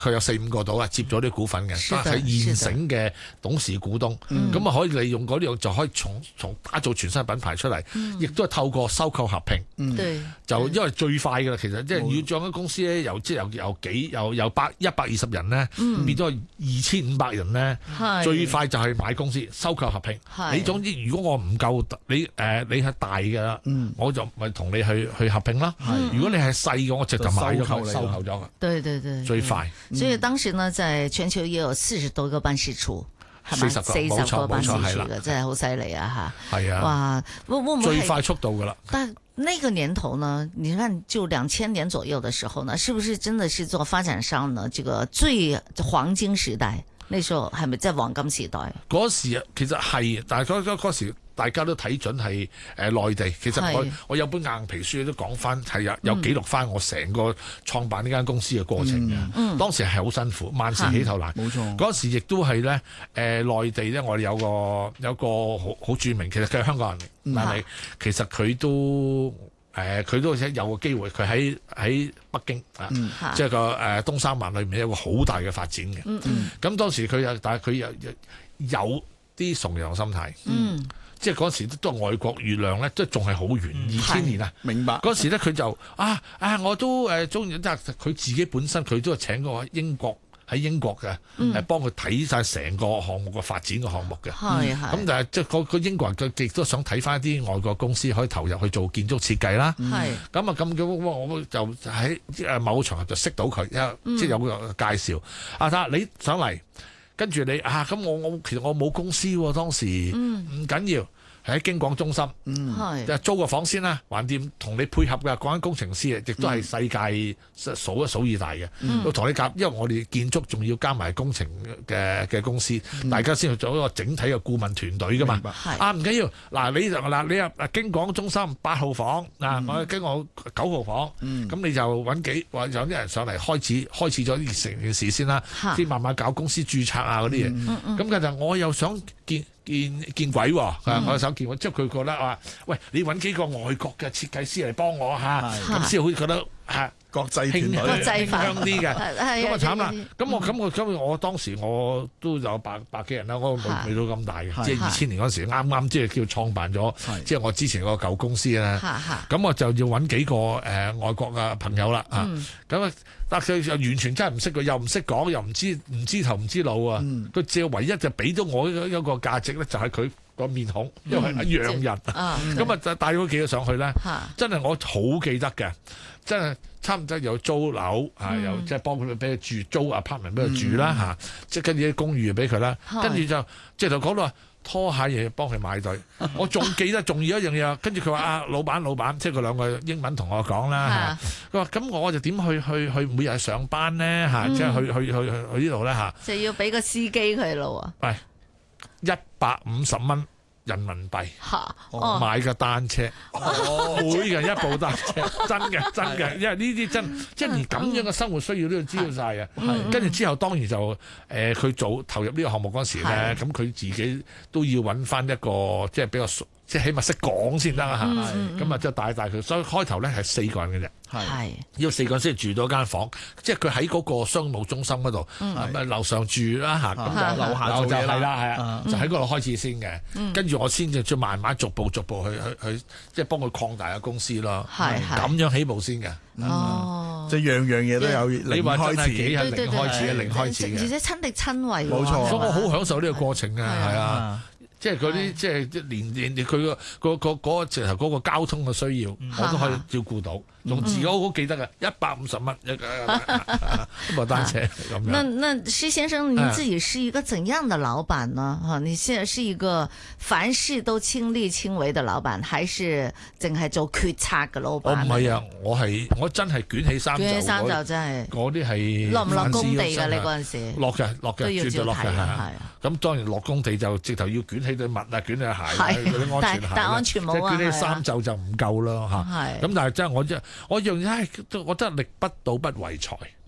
佢有4-5個到接咗啲股份嘅，都係現成嘅董事股東，咁可以利用嗰啲就可以從打造全新品牌出嚟，亦都係透過收購合併，就因為最快㗎啦，其實即係要將間公司咧由120人咧變咗2500人咧，最快就係買公司收購合併。你總之如果我唔夠你係大嘅，我就咪同你去合併啦。如果你係細嘅，我直就買咗佢收購咗。 對， 最快。 所以當時呢，在全球也有40多個辦事處。40個辦事處嘅，真係好犀利啊！ 係啊， 哇，會唔會最快速度噶啦？ 但那個年頭呢，你看就2000年左右的時候呢，是不是真的是做發展商呢？這個最黃金時代，那時候係咪真係黃金時代？ 嗰時其實係，但係嗰時大家都睇準係內地。其實我有本硬皮書都講翻，係有記錄翻我成個創辦呢間公司嘅過程嘅。當時係好辛苦，萬事起頭難。冇錯。嗰時亦都係咧內地咧，我哋有個好著名，其實佢係香港人嚟，但係其實佢都有個機會，佢喺北京即係個東三環裏面有個好大嘅發展嘅。咁當時但係佢有啲崇洋心態。即係嗰時都係外國月亮咧，都仲係好遠。2000年啊，明白。嗰時咧佢就我都中意，即係佢自己本身佢都係請過喺英國嘅，幫佢睇晒成個項目嘅發展嘅項目嘅。咁但係即係個英國人佢亦都想睇翻啲外國公司可以投入去做建築設計啦。咁我就喺某場合就識到佢，即係有個介紹。你上嚟。跟住你咁我其實我冇公司喎，當時唔緊要，係喺京廣中心，就租個房先啦，橫掂同你配合嘅嗰間工程師亦都係世界數一數二大嘅，都同你夾，因為我哋建築仲要加埋工程嘅公司，大家先去做一個整體嘅顧問團隊噶嘛。唔緊要，你京廣中心8號房，我經我9號房，咁你就有啲人上嚟開始咗呢成件事先啦，先慢慢搞公司註冊嗰啲嘢。咁其實我又想見鬼喎，我想見鬼，即係佢覺得話，喂，你揾幾個外國嘅設計師嚟幫我咁先好似覺得國際團隊輕香啲嘅，咁慘啦。咁我當時我都有百幾人啦，我未到咁大嘅，即係2000年嗰時啱啱即係叫創辦咗，即係我之前個舊公司啦。咁我就要揾幾個外國嘅朋友啦。咁但佢又完全真係唔識，又唔識講，又唔知頭唔知腦啊。佢只係唯一就俾到我一個價值咧，就係佢個面孔，因為係洋人。咁就帶咗幾個上去咧，真係我好記得嘅。真係差唔多有租樓又即係幫佢俾佢租 apartment 俾佢住啦即係跟住啲公寓俾佢啦，跟住就即係就講到話拖鞋嘢幫佢買對。我仲記得仲要一樣嘢，跟住佢話老闆，即係佢兩個英文同我講啦佢話咁我就點去每日上班咧即係去呢度咧就要俾個司機佢咯喎。喂，150蚊人民幣買個單車，每人一部單車，真嘅，因為呢啲真即係連咁樣嘅生活需要都要知道晒嘅。跟住之後當然就佢投入呢個項目嗰時咧，咁佢自己都要揾翻一個即係比較熟，即係起碼識講先得咁就帶佢，所以開頭咧係4個人嘅啫。要4個人先住到間房，即係佢喺嗰個商務中心嗰度，樓上住啦咁就樓下做嘢啦，就喺嗰度開始先嘅。跟住我先至再慢慢逐步去即係幫佢擴大嘅公司咯。咁樣起步先嘅。 即係樣嘢都有你話真係幾係零開始嘅，零開始嘅， 而且親力親為。 冇錯， 所以我好享受呢個過程啊，即係嗰啲即係連佢個直頭嗰個交通嘅需要，我都可以照顧到。用自己好記得嘅150蚊一部單車咁樣。 那施先生，你自己是一個怎樣的老闆呢？你現在是一個凡事都親力親為的老闆，還是淨係做決策嘅老闆？ 我唔係啊，我真係捲起衫袖， 真係嗰啲係落唔落工地㗎？你嗰陣時落嘅，絕對落嘅係。咁當然落工地就直頭要捲起對襪啊，捲起鞋嗰啲安全鞋， 但安全帽啊， 即係捲起衫袖就唔夠咯咁但係真係我樣嘢我真係力不到不為財。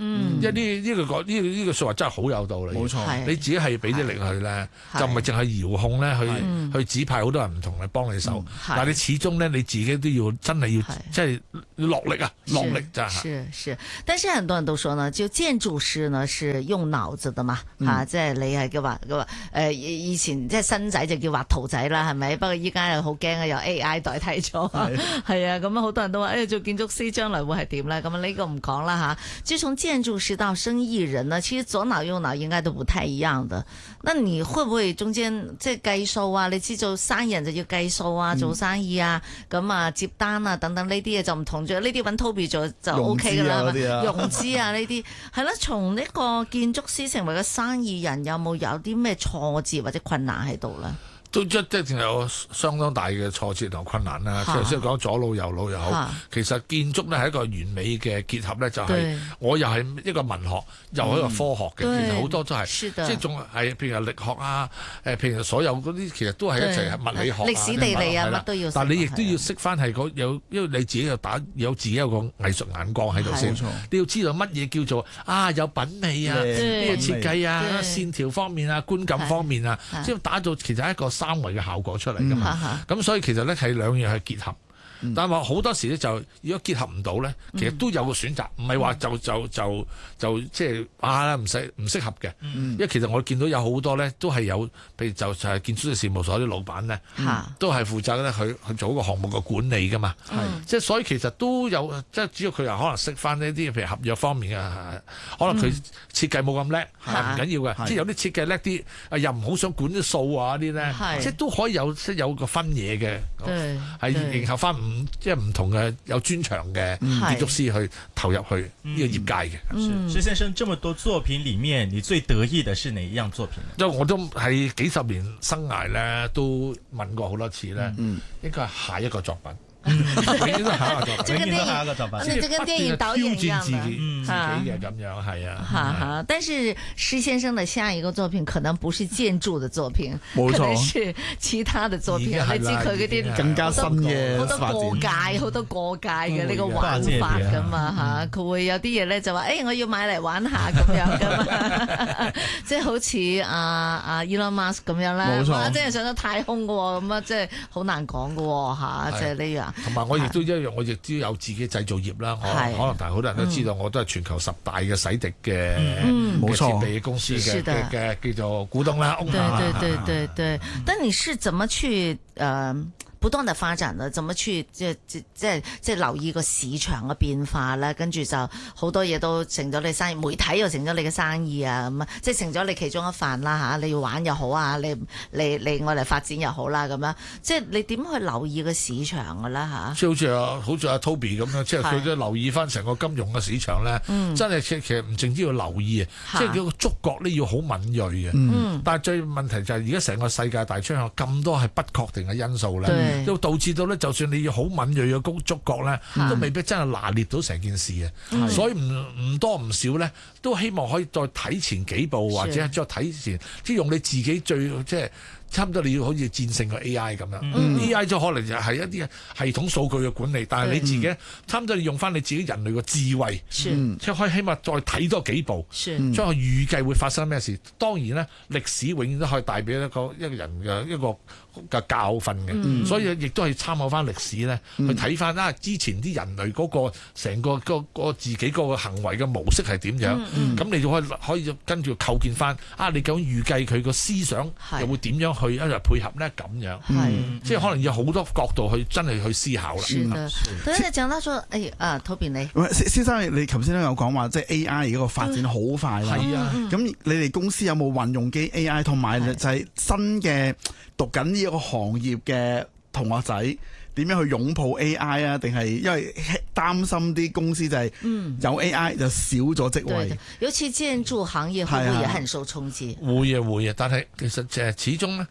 嗯， 因為呢個説話真係好有道理。 冇錯， 係你自己係俾啲力佢咧， 係就唔係淨係遙控咧， 嗯去指派好多人唔同嚟幫你手。 係但係你始終咧，你自己都要真係要係即係落力啊，落力真係。 是，但是很多人都說呢，就建築師呢是用腦子的嘛，即係你係話以前即係新仔就叫畫圖仔啦，係咪？不過依家又好驚啊，有 AI 代替咗，係啊，咁好多人都話做建築師將來會係點咧？咁呢個唔講啦吓。就從建築師到生意人呢，其實左腦右腦應該都不太一樣的。那你會唔會中間即係計數啊？你知做生意人就要計數啊，做生意啊，咁啊接單啊等等呢啲嘢就唔同咗，呢啲揾 Toby 做就 OK 噶啦，融資啊呢啲係啦。從呢個建築師成為個生意人，有冇有啲咩挫折或者困難喺度咧？ 都即係有相當大嘅挫折同困難啦。即係先講左腦右腦又好，其實建築咧係一個完美嘅結合咧，就係我又係一個文學，又係一個科學嘅。其實好多都係，即係仲係譬如力學啊，譬如所有嗰啲其實都係一齊係物理學啊、 歷史地理啊乜都要。 但係你亦都要識翻係因為你自己有自己有個藝術眼光喺度先。你要知道乜嘢叫做有品味啊，呢個設計啊、線條方面啊、觀感方面啊，即係打造其實係一個三維嘅效果出嚟㗎嘛，咁所以其實咧係兩樣係結合，但係話好多時咧就如果結合唔到咧，其實都有個選擇，唔係話就即係唔適合嘅，因為其實我見到有好多咧都係有，譬如就係建築師事務所啲老闆咧，都係負責咧去做一個項目嘅管理㗎嘛，即係所以其實都有，即係只要佢又可能識翻呢啲譬如合約方面嘅，可能佢設計冇咁叻，唔緊要嘅，即係有啲設計叻啲，又唔好想管啲數啊啲咧，即係都可以有個分野嘅，係迎合翻即係唔同嘅有專長嘅建築師去投入去呢個業界嘅。 施先生，這麼多作品裡面，你最得意的是哪一樣作品呢？ 因為我都係幾十年生涯咧，都問過好多次咧，應該係下一個作品。永遠都下一個作品， 永遠都下一個作品， 就跟電影導演一樣自己嘅咁樣係啊。 但是施先生的下一個作品可能不是建築的作品， 冇錯， 可能是其他的作品。你知佢嗰啲更加新嘅好多過界，好多過界嘅呢個玩法噶嘛嚇。佢會有啲嘢咧就話，我要買嚟玩下咁樣噶嘛，即係好似阿 Elon Musk 咁樣啦，哇！真係上咗太空嘅喎，咁啊，即係好難講嘅喎嚇，即係呢樣。 同埋我亦都一樣，我亦都有自己製造業啦。可能但係好多人都知道，我都係全球10大嘅洗滌嘅設備公司嘅叫做股東啦。 對。但你是怎麼去不斷地發展呢？怎麼去即係留意個市場嘅變化咧？跟住就好多嘢都成咗你生意，媒體又成咗你嘅生意啊！咁即係成咗你其中一範啦嚇。你要玩又好啊，你我嚟發展又好啦咁樣。即係你點去留意個市場嘅啦嚇？ 即係好似阿 Toby 咁樣，即係佢都留意翻成個金融嘅市場咧。真係其實唔淨止要留意啊，即係佢個觸覺咧要好敏鋭嘅。但係最問題就係而家成個世界大趨向咁多係不確定嘅因素咧。都導致到咧，就算你要好敏鋭嘅觸覺咧，都未必真係拿捏到成件事嘅。所以唔多唔少咧，都希望可以再睇前幾步，或者再睇前，即係用你自己最即係。差唔多你要好似戰勝個 AI 咁樣，AI 就可能就係一啲系統數據嘅管理，但係你自己差唔多你用翻你自己人類嘅智慧，即係可以起碼再睇多幾步，將佢預計會發生咩事。當然咧，歷史永遠都可以帶俾一個人嘅一個嘅教訓嘅，所以亦都係參考翻歷史咧，去睇翻之前啲人類嗰個成個自己嗰個行為嘅模式係點樣，咁你就可以跟住構建翻你究竟預計佢個思想又會點樣去一齊配合咧咁樣，即係可能有好多角度去真係去思考啦。 是的，但係講到說，Toby 你， 先生你頭先都有講話，即係 AI 而家個發展好快啦。係啊，咁你哋公司有冇運用機 AI，同埋就係新嘅讀緊呢一個行業嘅同學仔點樣去擁抱 AI 啊？定係因為擔心啲公司就係有 AI 就少咗職位， 尤其建築行業會唔會也很受衝擊？ 會啊，但係其實就係始終咧，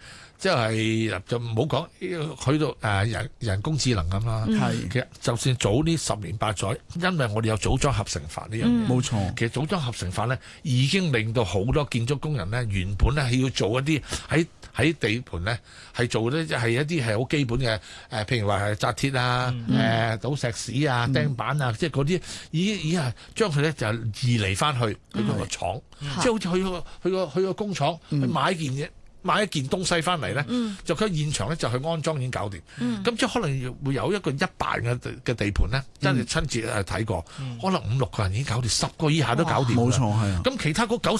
即係就唔好講去到人工智能咁啦。其實就算早呢10年8載，因為我哋有組裝合成法呢樣嘢， 冇錯。 其實組裝合成法咧已經令到好多建築工人咧原本咧係要做一啲喺地盤咧係做咧係一啲係好基本嘅譬如話係紮鐵啊、倒石屎啊、釘板啊，即係嗰啲已經係將佢咧就移離翻去個廠，即係好似去個工廠去買一件東西翻嚟咧，就佢現場咧就去安裝已經搞掂。咁即係可能會有一個100人嘅地盤咧，真係親自睇過，可能5、6個人已經搞掂，10個以下都搞掂。冇錯，係啊。 咁其他嗰